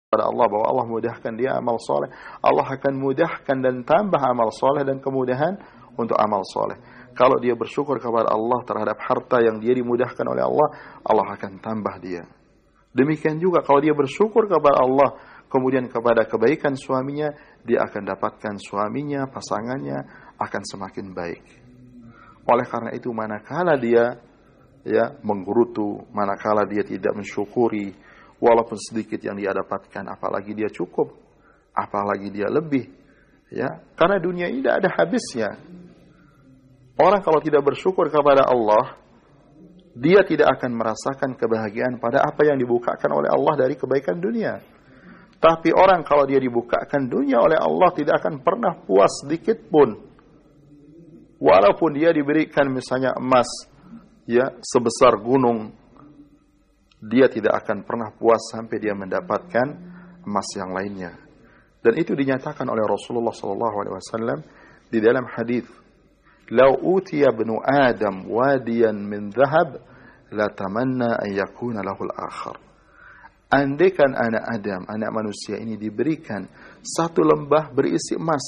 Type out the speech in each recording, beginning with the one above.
kepada Allah bahwa Allah mudahkan dia amal soleh, Allah akan mudahkan dan tambah amal soleh dan kemudahan untuk amal soleh. Kalau dia bersyukur kepada Allah terhadap harta yang dia dimudahkan oleh Allah, Allah akan tambah dia. Demikian juga kalau dia bersyukur kepada Allah, kemudian kepada kebaikan suaminya, dia akan dapatkan suaminya, pasangannya akan semakin baik. Oleh karena itu, manakala dia menggerutu, manakala dia tidak mensyukuri, walaupun sedikit yang dia dapatkan, apalagi dia cukup, apalagi dia lebih, karena dunia ini tidak ada habisnya. Orang kalau tidak bersyukur kepada Allah, dia tidak akan merasakan kebahagiaan pada apa yang dibukakan oleh Allah dari kebaikan dunia. Tapi orang kalau dia dibukakan dunia oleh Allah, tidak akan pernah puas sedikit pun. Walaupun dia diberikan misalnya emas, sebesar gunung, dia tidak akan pernah puas sampai dia mendapatkan emas yang lainnya. Dan itu dinyatakan oleh Rasulullah SAW di dalam hadis, "Lau utiya ibnu Adam wadiyan min dhahab, la tamanna an yakuna lahul akhar." Andaikan anak Adam, anak manusia ini diberikan satu lembah berisi emas,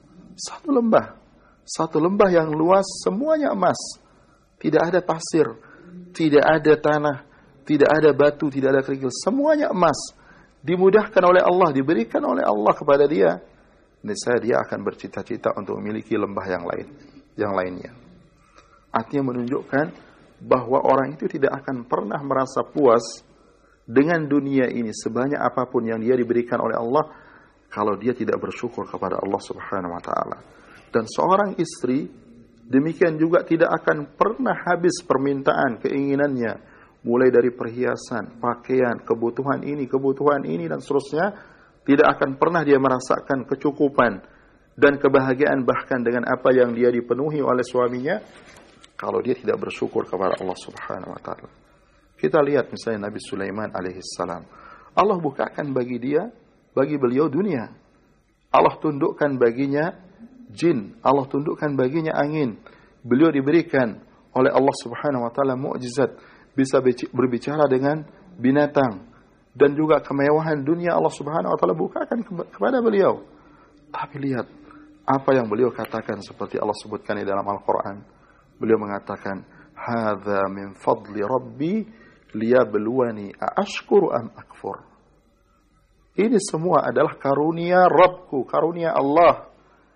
satu lembah yang luas, semuanya emas, tidak ada pasir, tidak ada tanah, tidak ada batu, tidak ada kerikil, semuanya emas, dimudahkan oleh Allah, diberikan oleh Allah kepada dia, niscaya dia akan bercita-cita untuk memiliki lembah yang lainnya. Artinya menunjukkan bahwa orang itu tidak akan pernah merasa puas dengan dunia ini sebanyak apapun yang dia diberikan oleh Allah kalau dia tidak bersyukur kepada Allah Subhanahu wa taala. Dan seorang istri demikian juga tidak akan pernah habis permintaan, keinginannya, mulai dari perhiasan, pakaian, kebutuhan ini dan seterusnya, tidak akan pernah dia merasakan kecukupan dan kebahagiaan bahkan dengan apa yang dia dipenuhi oleh suaminya kalau dia tidak bersyukur kepada Allah Subhanahu wa taala. Kita lihat misalnya Nabi Sulaiman alaihissalam. Allah bukakan bagi beliau dunia. Allah tundukkan baginya jin, Allah tundukkan baginya angin. Beliau diberikan oleh Allah Subhanahu wa taala mukjizat, bisa berbicara dengan binatang, dan juga kemewahan dunia Allah Subhanahu wa taala bukakan kepada beliau. Tapi lihat apa yang beliau katakan seperti Allah sebutkan di dalam Al-Qur'an. Beliau mengatakan, "Hadza min fadli Rabbi liyabluwani aashkuru am akfur." Ini semua adalah karunia Rabbku, karunia Allah,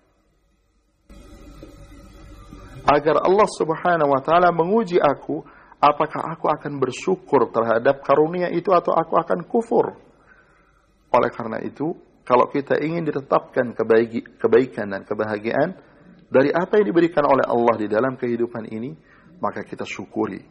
agar Allah Subhanahu wa taala menguji aku, apakah aku akan bersyukur terhadap karunia itu atau aku akan kufur. Oleh karena itu, kalau kita ingin ditetapkan kebaikan dan kebahagiaan dari apa yang diberikan oleh Allah di dalam kehidupan ini, maka kita syukuri.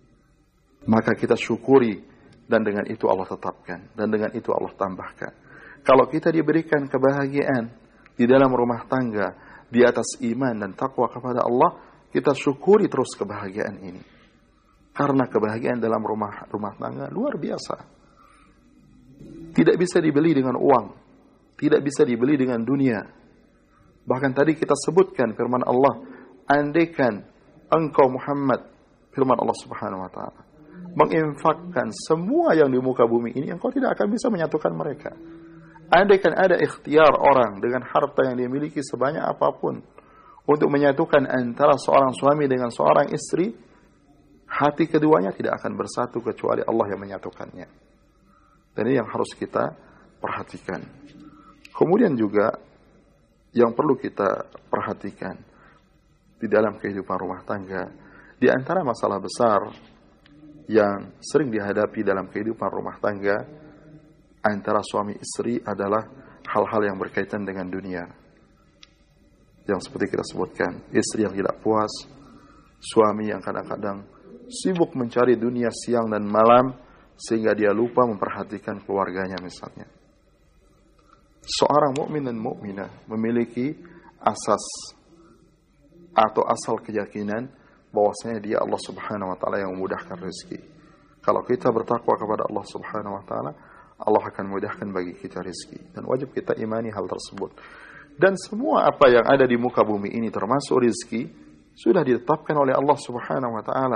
Dan dengan itu Allah tetapkan, dan dengan itu Allah tambahkan. Kalau kita diberikan kebahagiaan di dalam rumah tangga, di atas iman dan takwa kepada Allah, kita syukuri terus kebahagiaan ini. Karena kebahagiaan dalam rumah tangga luar biasa. Tidak bisa dibeli dengan uang, tidak bisa dibeli dengan dunia. Bahkan tadi kita sebutkan firman Allah, andaikan engkau Muhammad, firman Allah Subhanahu wa taala, menginfakkan semua yang di muka bumi ini, engkau tidak akan bisa menyatukan mereka. Andaikan ada ikhtiar orang dengan harta yang dia miliki sebanyak apapun untuk menyatukan antara seorang suami dengan seorang istri, hati keduanya tidak akan bersatu kecuali Allah yang menyatukannya. Dan ini yang harus kita perhatikan. Kemudian juga yang perlu kita perhatikan di dalam kehidupan rumah tangga, di antara masalah besar yang sering dihadapi dalam kehidupan rumah tangga antara suami istri adalah hal-hal yang berkaitan dengan dunia. Yang seperti kita sebutkan, istri yang tidak puas, suami yang kadang-kadang sibuk mencari dunia siang dan malam sehingga dia lupa memperhatikan keluarganya misalnya. Seorang mukmin dan mukminah memiliki asas atau asal keyakinan bahwasanya dia Allah Subhanahu wa taala yang memudahkan rezeki. Kalau kita bertakwa kepada Allah Subhanahu wa taala, Allah akan memudahkan bagi kita rezeki, dan wajib kita imani hal tersebut. Dan semua apa yang ada di muka bumi ini termasuk rezeki sudah ditetapkan oleh Allah Subhanahu wa taala.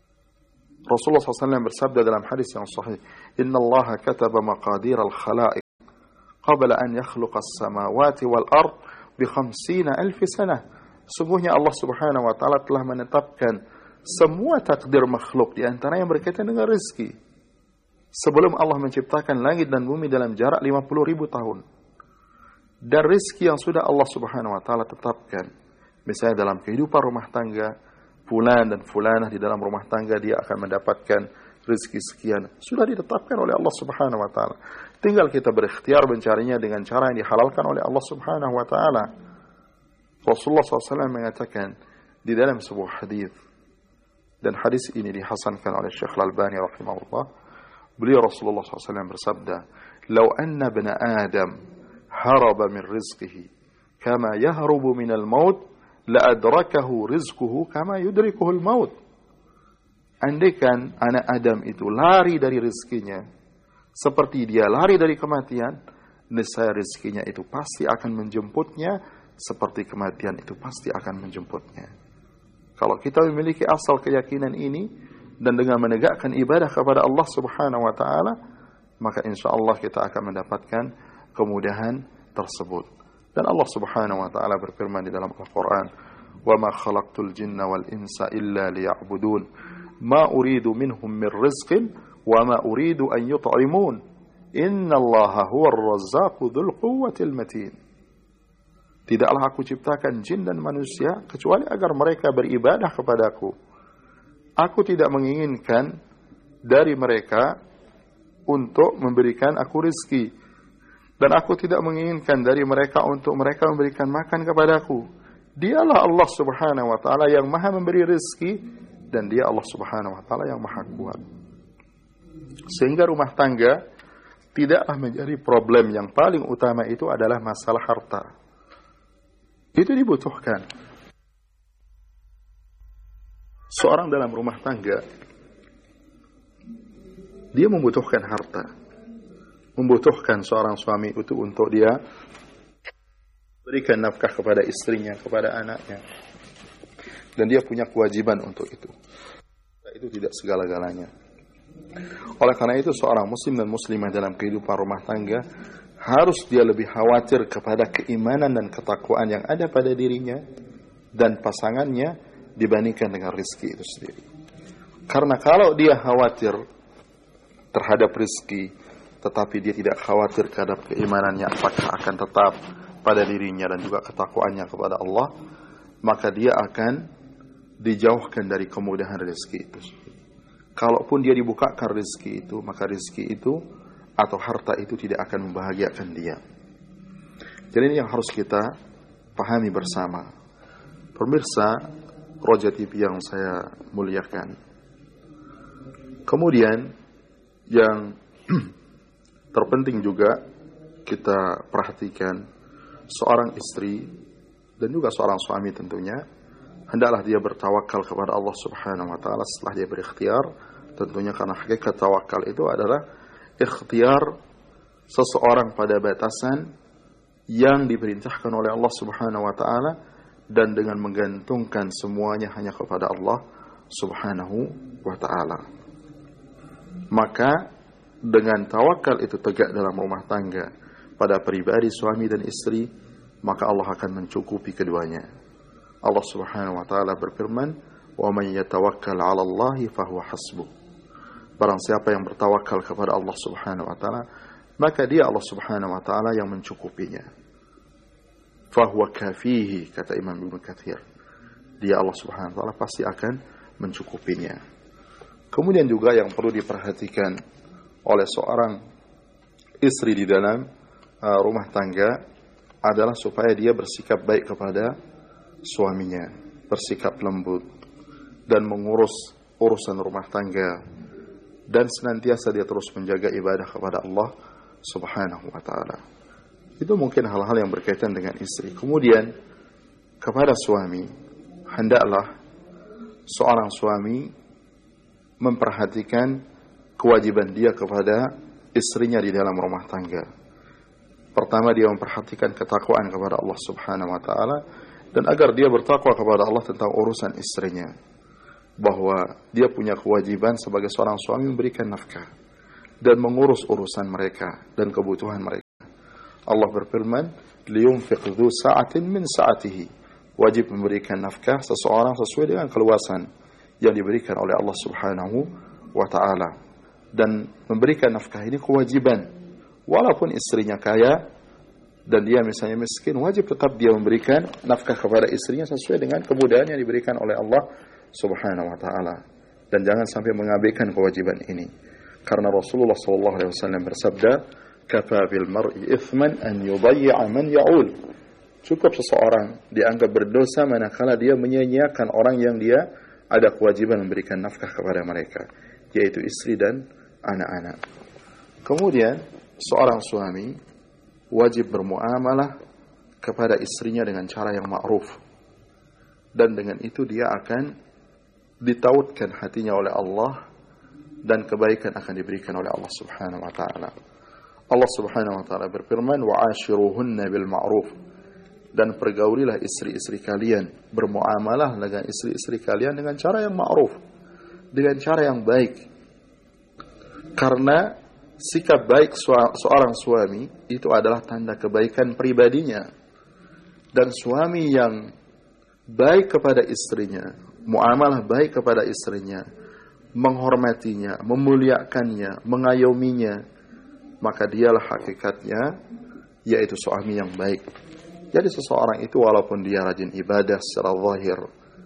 Rasulullah SAW bersabda dalam hadis yang sahih, "Innallaha kataba maqadir al-khalaiq qabla an yakhluqas samawati wal ard bi 50,000 sanah. Sungguhnya Allah Subhanahu wa taala telah menetapkan semua takdir makhluk di antara yang berkaitan dengan rezeki sebelum Allah menciptakan langit dan bumi dalam jarak 50.000 tahun. Dan rezeki yang sudah Allah Subhanahu wa taala tetapkan, misalnya dalam kehidupan rumah tangga, fulan dan fulanah di dalam rumah tangga dia akan mendapatkan rezeki sekian, sudah ditetapkan oleh Allah Subhanahu wa taala. Tinggal kita berikhtiar mencarinya dengan cara yang dihalalkan oleh Allah Subhanahu wa taala. Rasulullah SAW mengatakan di dalam sebuah hadis, dan hadis ini dihasankan oleh Syekh Al-Albani rahimahullah, beliau Rasulullah SAW bersabda, "Lau anna ibna Adam haraba min rizqihi kama yahrubu min al-maut, la adrakahu rizquhu kama yudrikuhu al-maut." Andaikan anak Adam itu lari dari rezekinya seperti dia lari dari kematian, niscaya rezekinya itu pasti akan menjemputnya seperti kematian itu pasti akan menjemputnya. Kalau kita memiliki asal keyakinan ini dan dengan menegakkan ibadah kepada Allah Subhanahu wa taala, maka insyaallah kita akan mendapatkan kemudahan tersebut. Dan Allah Subhanahu wa taala berfirman di dalam Al-Qur'an, "Wa ma khalaqtul jinna wal insa illa liya'budun, ma uridu minhum min rizqin wa ma uridu an yut'imun, innallaha huwar razzaqu dzul quwwatil matin." Tidaklah aku ciptakan jin dan manusia kecuali agar mereka beribadah kepadaku. Aku tidak menginginkan dari mereka untuk memberikan aku rezeki, dan aku tidak menginginkan dari mereka untuk mereka memberikan makan kepadaku. Dialah Allah Subhanahu wa taala yang Maha memberi rezeki, dan Dia Allah Subhanahu wa taala yang Maha kuat. Sehingga rumah tangga tidaklah menjadi problem yang paling utama itu adalah masalah harta. Itu dibutuhkan. Seorang dalam rumah tangga, dia membutuhkan harta. Membutuhkan seorang suami itu untuk dia berikan nafkah kepada istrinya, kepada anaknya. Dan dia punya kewajiban untuk itu. Itu tidak segala-galanya. Oleh karena itu seorang muslim dan muslimah dalam kehidupan rumah tangga harus dia lebih khawatir kepada keimanan dan ketakwaan yang ada pada dirinya dan pasangannya dibandingkan dengan rezeki itu sendiri. Karena kalau dia khawatir terhadap rezeki, tetapi dia tidak khawatir terhadap keimanannya apakah akan tetap pada dirinya dan juga ketakwaannya kepada Allah, maka dia akan dijauhkan dari kemudahan rezeki itu. Kalaupun dia dibukakan rezeki itu, maka rezeki itu atau harta itu tidak akan membahagiakan dia. Jadi ini yang harus kita pahami bersama. Pemirsa Roja TV yang saya muliakan. Kemudian yang terpenting juga kita perhatikan, seorang istri dan juga seorang suami tentunya hendaklah dia bertawakal kepada Allah Subhanahu wa taala setelah dia berikhtiar, tentunya karena hakikat tawakal itu adalah ikhtiar seseorang pada batasan yang diperintahkan oleh Allah Subhanahu wa taala dan dengan menggantungkan semuanya hanya kepada Allah Subhanahu wa taala. Maka dengan tawakal itu tegak dalam rumah tangga pada pribadi suami dan istri, maka Allah akan mencukupi keduanya. Allah Subhanahu wa taala berfirman, "Wa may yatawakkal 'ala Allahi fahuwa hasbuh." Barang siapa yang bertawakal kepada Allah Subhanahu wa taala, maka dia Allah Subhanahu wa taala yang mencukupinya. Fahuwa kafihi, kata Imam Ibnu Katsir. Dia Allah Subhanahu wa taala pasti akan mencukupinya. Kemudian juga yang perlu diperhatikan oleh seorang istri di dalam rumah tangga adalah supaya dia bersikap baik kepada suaminya, bersikap lembut dan mengurus urusan rumah tangga, dan senantiasa dia terus menjaga ibadah kepada Allah Subhanahu wa taala. Itu mungkin hal-hal yang berkaitan dengan istri. Kemudian kepada suami, hendaklah seorang suami memperhatikan kewajiban dia kepada istrinya di dalam rumah tangga. Pertama, dia memperhatikan ketakwaan kepada Allah Subhanahu wa taala, dan agar dia bertakwa kepada Allah tentang urusan istrinya, bahwa dia punya kewajiban sebagai seorang suami memberikan nafkah dan mengurus urusan mereka dan kebutuhan mereka. Allah berfirman, liyunfiq dzu sa'atin min sa'atihi. Wajib memberikan nafkah seseorang sesuai dengan keluasan yang diberikan oleh Allah Subhanahu wa taala. Dan memberikan nafkah ini kewajiban. Walaupun istrinya kaya dan dia misalnya miskin, wajib tetap dia memberikan nafkah kepada istrinya sesuai dengan kemudahan yang diberikan oleh Allah Subhanahu wa taala. Dan jangan sampai mengabaikan kewajiban ini. Karena Rasulullah sallallahu alaihi wasallam bersabda, "Kafa bil mar'i ithman an yudayya man ya'ul." Cukup seseorang dianggap berdosa manakala dia menyia-nyiakan orang yang dia ada kewajiban memberikan nafkah kepada mereka, yaitu istri dan anak-anak. Kemudian seorang suami wajib bermuamalah kepada istrinya dengan cara yang ma'ruf, dan dengan itu dia akan ditautkan hatinya oleh Allah dan kebaikan akan diberikan oleh Allah Subhanahu wa taala. Allah Subhanahu wa taala berfirman, "Wa'ashiruhunna bil ma'ruf." Dan pergaulilah istri-istri kalian, bermuamalah dengan istri-istri kalian dengan cara yang ma'ruf, dengan cara yang baik. Karena sikap baik seorang suami itu adalah tanda kebaikan pribadinya. Dan suami yang baik kepada istrinya, muamalah baik kepada istrinya, menghormatinya, memuliakannya, mengayominya, maka dialah hakikatnya yaitu suami yang baik. Jadi seseorang itu walaupun dia rajin ibadah secara zahir,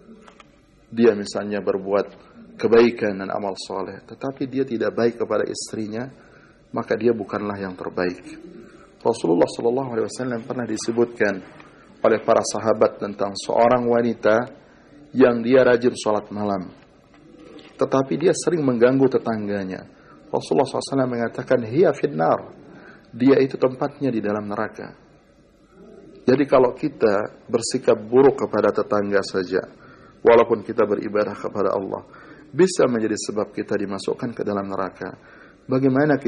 dia misalnya berbuat kebaikan dan amal soleh, tetapi dia tidak baik kepada istrinya, maka dia bukanlah yang terbaik. Rasulullah SAW pernah disebutkan oleh para sahabat tentang seorang wanita yang dia rajin sholat malam, tetapi dia sering mengganggu tetangganya. Rasulullah SAW mengatakan, hiya finnar, dia itu tempatnya di dalam neraka. Jadi kalau kita bersikap buruk kepada tetangga saja, walaupun kita beribadah kepada Allah, bisa menjadi sebab kita dimasukkan ke dalam neraka. Bagaimana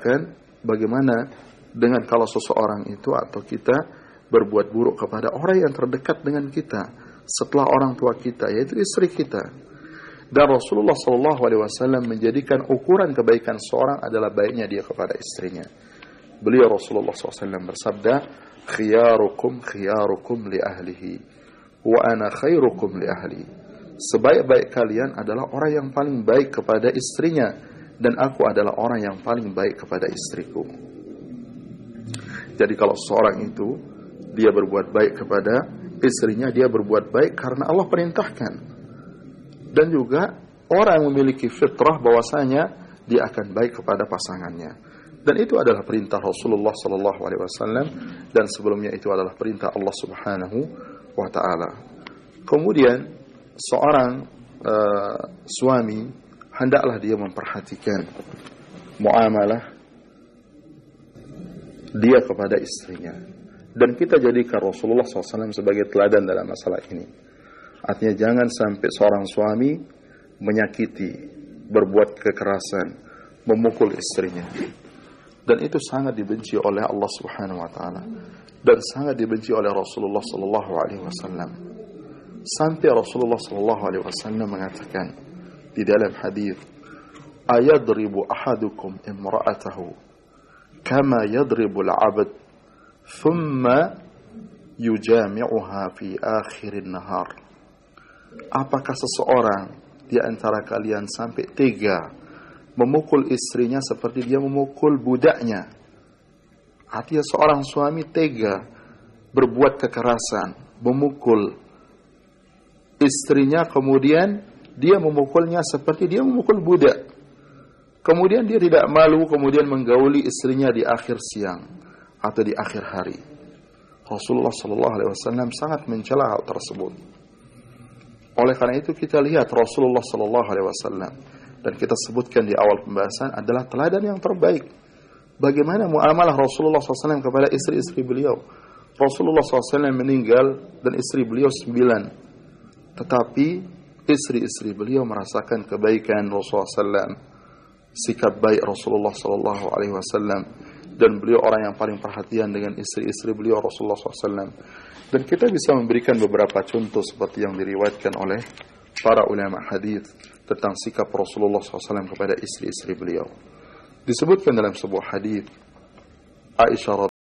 dengan kalau seseorang itu atau kita berbuat buruk kepada orang yang terdekat dengan kita setelah orang tua kita, yaitu istri kita. Dan Rasulullah SAW menjadikan ukuran kebaikan seorang adalah baiknya dia kepada istrinya. Beliau Rasulullah SAW bersabda, khiyarukum li ahlihi wa ana khairukum li ahli. Sebaik-baik kalian adalah orang yang paling baik kepada istrinya, dan aku adalah orang yang paling baik kepada istriku. Jadi kalau seorang itu dia berbuat baik kepada istrinya, dia berbuat baik karena Allah perintahkan. Dan juga orang memiliki fitrah bahwasanya dia akan baik kepada pasangannya. Dan itu adalah perintah Rasulullah SAW, dan sebelumnya itu adalah perintah Allah Subhanahu wa taala. Kemudian seorang suami hendaklah dia memperhatikan muamalah dia kepada istrinya. Dan kita jadikan Rasulullah SAW sebagai teladan dalam masalah ini. Artinya jangan sampai seorang suami menyakiti, berbuat kekerasan, memukul istrinya. Dan itu sangat dibenci oleh Allah Subhanahu wa taala, dan sangat dibenci oleh Rasulullah sallallahu alaihi wasallam. Sampai Rasulullah sallallahu alaihi wasallam mengatakan di dalam hadis, ayadribu ahadukum imra'atahu kama yadribu al-'abd thumma yujami'uha fi akhirin nahar. Apakah seseorang di antara kalian sampai tega memukul istrinya seperti dia memukul budaknya? Artinya seorang suami tega berbuat kekerasan, memukul istrinya, kemudian dia memukulnya seperti dia memukul budak. Kemudian dia tidak malu, kemudian menggauli istrinya di akhir siang atau di akhir hari. Rasulullah SAW sangat mencela hal tersebut. Oleh karena itu kita lihat Rasulullah SAW, dan kita sebutkan di awal pembahasan, adalah teladan yang terbaik. Bagaimana muamalah Rasulullah SAW kepada istri-istri beliau. Rasulullah SAW meninggal dan istri beliau 9. Tetapi istri-istri beliau merasakan kebaikan Rasulullah SAW, sikap baik Rasulullah SAW, dan beliau orang yang paling perhatian dengan istri-istri beliau Rasulullah SAW. Dan kita bisa memberikan beberapa contoh seperti yang diriwayatkan oleh para ulama hadis tentang sikap Rasulullah SAW kepada istri-istri beliau. Disebutkan dalam sebuah hadis, Aisyah radhiyallahu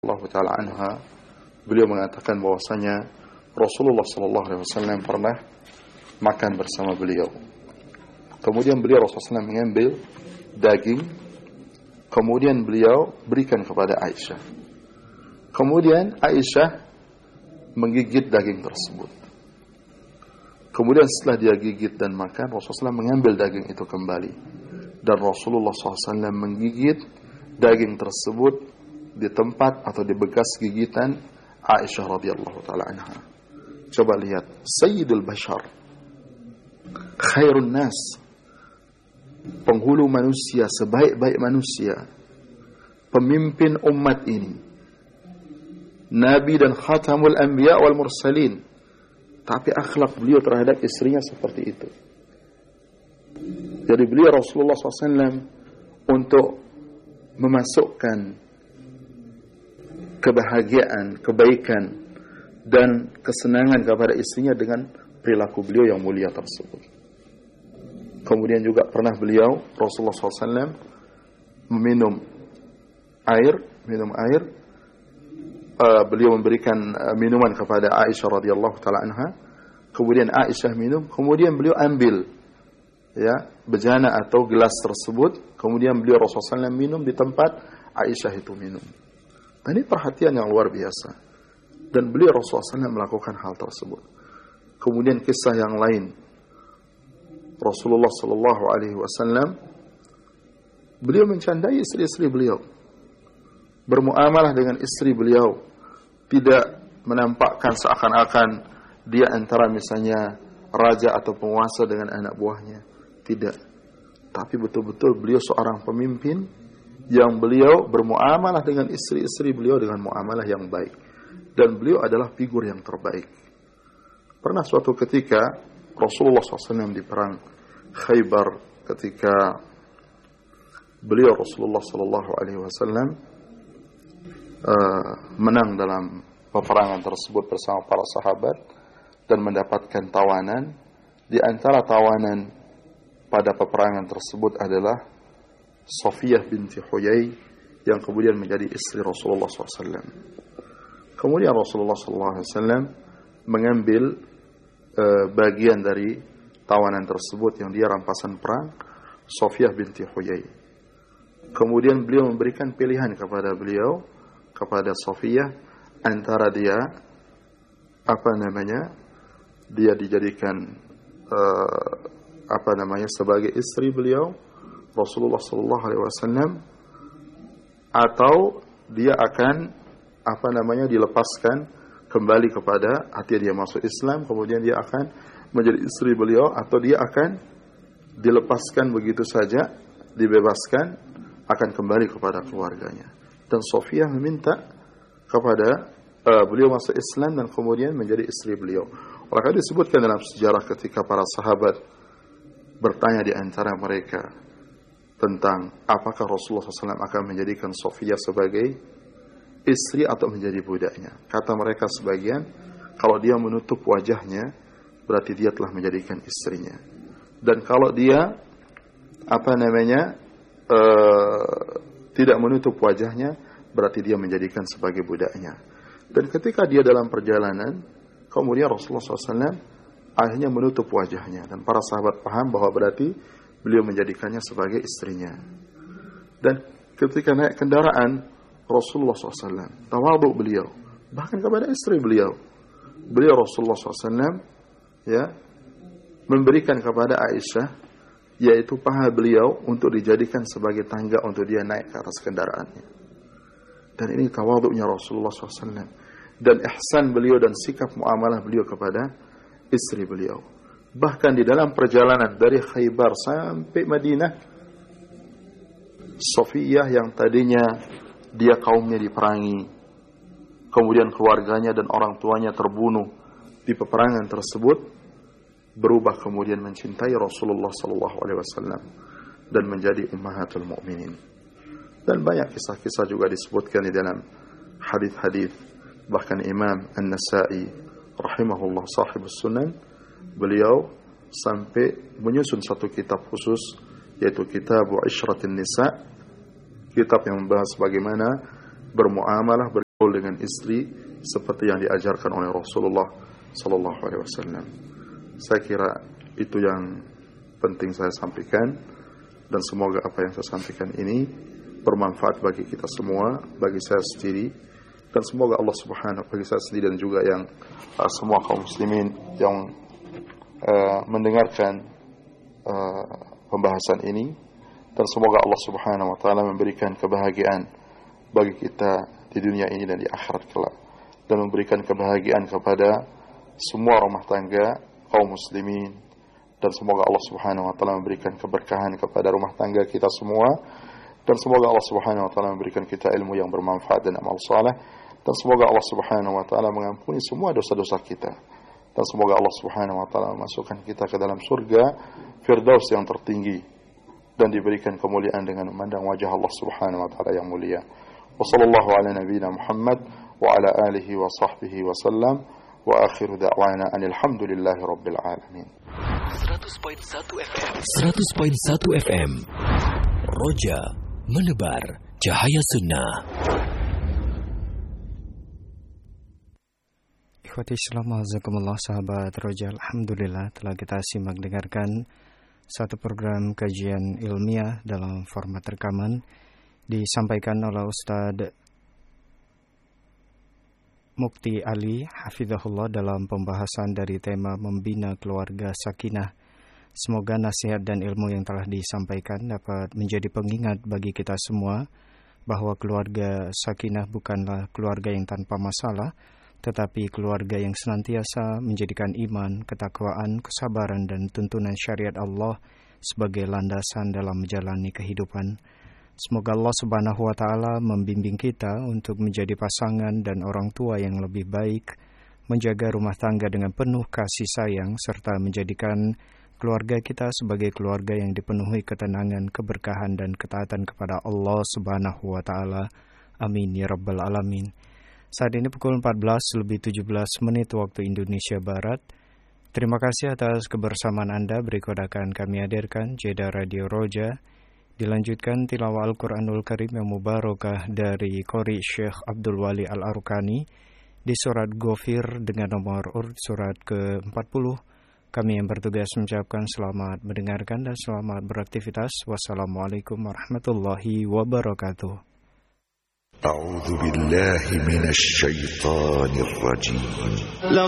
radhiyallahu taala anha, beliau mengatakan bahwasanya Rasulullah sallallahu alaihi wasallam pernah makan bersama beliau. Kemudian beliau Rasulullah SAW mengambil daging, kemudian beliau berikan kepada Aisyah. Kemudian Aisyah menggigit daging tersebut. Kemudian setelah dia gigit dan makan, Rasulullah SAW mengambil daging itu kembali. Dan Rasulullah SAW menggigit daging tersebut di tempat atau di bekas gigitan Aisyah radhiyallahu taala anha. Coba lihat, Sayyidul Bashar, khairun nas, penghulu manusia, sebaik-baik manusia, pemimpin umat ini, Nabi dan khatamul anbiya wal mursalin, tapi akhlak beliau terhadap istrinya seperti itu. Jadi beliau Rasulullah SAW untuk memasukkan kebahagiaan, kebaikan dan kesenangan kepada istrinya dengan perilaku beliau yang mulia tersebut. Kemudian juga pernah beliau Rasulullah SAW minum air, beliau memberikan minuman kepada Aisyah radhiyallahu taala anha. Kemudian Aisyah minum, kemudian beliau ambil bejana atau gelas tersebut, kemudian beliau Rasulullah SAW minum di tempat Aisyah itu minum. Dan ini perhatian yang luar biasa. Dan beliau Rasulullah SAW melakukan hal tersebut. Kemudian kisah yang lain, Rasulullah sallallahu alaihi wasallam beliau mencandai istri-istri beliau, bermuamalah dengan istri beliau, tidak menampakkan seakan-akan dia antara misalnya raja atau penguasa dengan anak buahnya, tidak. Tapi betul-betul beliau seorang pemimpin yang beliau bermuamalah dengan istri-istri beliau dengan muamalah yang baik, dan beliau adalah figur yang terbaik. Pernah suatu ketika Rasulullah SAW di perang Khaybar, ketika beliau Rasulullah SAW menang dalam peperangan tersebut bersama para sahabat dan mendapatkan tawanan. Di antara tawanan pada peperangan tersebut adalah Safiyah binti Huyai yang kemudian menjadi istri Rasulullah SAW. Kemudian Rasulullah SAW mengambil bagian dari tawanan tersebut yang dia rampasan perang, Safiyah binti Huyai. Kemudian beliau memberikan pilihan kepada beliau, kepada Safiyah, antara dia dia dijadikan sebagai istri beliau Rasulullah sallallahu alaihi wasallam, atau dia akan dilepaskan kembali kepada hati dia masuk Islam, kemudian dia akan menjadi istri beliau, atau dia akan dilepaskan begitu saja, dibebaskan, akan kembali kepada keluarganya. Dan Safiyah meminta kepada beliau masuk Islam dan kemudian menjadi istri beliau. Oleh karena disebutkan dalam sejarah ketika para sahabat bertanya di antara mereka tentang apakah Rasulullah SAW akan menjadikan Safiyah sebagai istri atau menjadi budaknya. Kata mereka sebagian, kalau dia menutup wajahnya berarti dia telah menjadikan istrinya. Dan kalau dia tidak menutup wajahnya berarti dia menjadikan sebagai budaknya. Dan ketika dia dalam perjalanan, kemudian Rasulullah SAW akhirnya menutup wajahnya, dan para sahabat paham bahwa berarti beliau menjadikannya sebagai istrinya. Dan ketika naik kendaraan, Rasulullah SAW tawadhu beliau, bahkan kepada istri beliau. Beliau Rasulullah SAW memberikan kepada Aisyah, yaitu paha beliau, untuk dijadikan sebagai tangga untuk dia naik ke atas kendaraannya. Dan ini tawadhunya Rasulullah SAW dan ihsan beliau dan sikap muamalah beliau kepada istri beliau. Bahkan di dalam perjalanan dari Khaybar sampai Madinah, Safiyah yang tadinya dia kaumnya diperangi, kemudian keluarganya dan orang tuanya terbunuh di peperangan tersebut, berubah kemudian mencintai Rasulullah SAW dan menjadi ummahatul mukminin. Dan banyak kisah-kisah juga disebutkan di dalam hadis-hadis. Bahkan Imam An-Nasa'i rahimahullah sahibus sunan, beliau sampai menyusun satu kitab khusus, yaitu Kitabu Ishratin Nisa, kitab yang membahas bagaimana bermuamalah bergaul dengan istri seperti yang diajarkan oleh Rasulullah sallallahu alaihi wasallam. Saya kira itu yang penting saya sampaikan, dan semoga apa yang saya sampaikan ini bermanfaat bagi kita semua, bagi saya sendiri, dan semoga Allah Subhanahu bagi saya sendiri dan juga yang semua kaum muslimin yang mendengarkan pembahasan ini, dan semoga Allah Subhanahu wa taala memberikan kebahagiaan bagi kita di dunia ini dan di akhirat kelak, dan memberikan kebahagiaan kepada semua rumah tangga kaum muslimin, dan semoga Allah Subhanahu wa taala memberikan keberkahan kepada rumah tangga kita semua, dan semoga Allah Subhanahu wa taala memberikan kita ilmu yang bermanfaat dan amal saleh, dan semoga Allah Subhanahu wa taala mengampuni semua dosa-dosa kita, dan semoga Allah Subhanahu wa taala memasukkan kita ke dalam surga Firdaus yang tertinggi, dan diberikan kemuliaan dengan memandang wajah Allah Subhanahu wa taala yang mulia. Wa sallallahu ala nabiyyina Muhammad wa ala alihi wa sahbihi wa sallam, wa akhiru da'wana anil hamdulillahi rabbil alamin. 100.1 FM Roja menebar cahaya sunnah. Ikhwati Islam, azakumullah sahabat Roja, alhamdulillah telah kita simak dengarkan satu program kajian ilmiah dalam format rekaman disampaikan oleh Ustadz Mukti Ali hafizahullah dalam pembahasan dari tema membina keluarga sakinah. Semoga nasihat dan ilmu yang telah disampaikan dapat menjadi pengingat bagi kita semua bahwa keluarga sakinah bukanlah keluarga yang tanpa masalah, tetapi keluarga yang senantiasa menjadikan iman, ketakwaan, kesabaran dan tuntunan syariat Allah sebagai landasan dalam menjalani kehidupan. Semoga Allah Subhanahu wa taala membimbing kita untuk menjadi pasangan dan orang tua yang lebih baik, menjaga rumah tangga dengan penuh kasih sayang, serta menjadikan keluarga kita sebagai keluarga yang dipenuhi ketenangan, keberkahan dan ketaatan kepada Allah Subhanahu wa taala. Amin ya rabbal alamin. Saat ini pukul 14:17 waktu Indonesia Barat. Terima kasih atas kebersamaan Anda. Berikut akan kami hadirkan jeda Radio Roja. Dilanjutkan tilawah Al-Quranul Karim yang mubarakah dari Qori Syekh Abdul Wali Al-Arkani di surat Ghafir dengan nomor urut surat ke-40. Kami yang bertugas mengucapkan selamat mendengarkan dan selamat beraktivitas. Wassalamualaikum warahmatullahi wabarakatuh. A'udzu billahi minasy syaithanir rajim.